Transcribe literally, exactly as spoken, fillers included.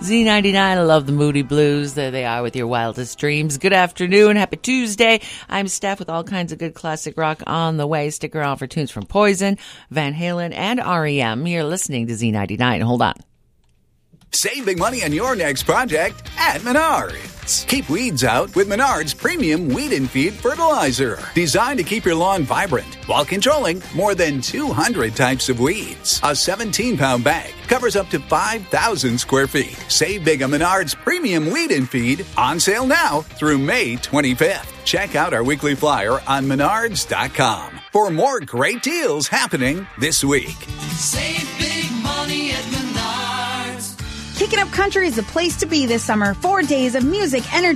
Z ninety-nine, I love the Moody Blues. There they are with your wildest dreams. Good afternoon. Happy Tuesday. I'm Steph with all kinds of good classic rock on the way. Stick around for tunes from Poison, Van Halen, and R E M. You're listening to Z ninety-nine. Hold on. Save big money on your next project at Menards. Keep weeds out with Menards Premium Weed and Feed Fertilizer. Designed to keep your lawn vibrant while controlling more than two hundred types of weeds. A seventeen-pound bag covers up to five thousand square feet. Save big on Menards Premium Weed and Feed, on sale now through May twenty-fifth. Check out our weekly flyer on menards dot com for more great deals happening this week. Save big money at Menards. Kicking Up Country is the place to be this summer. Four days of music, energy,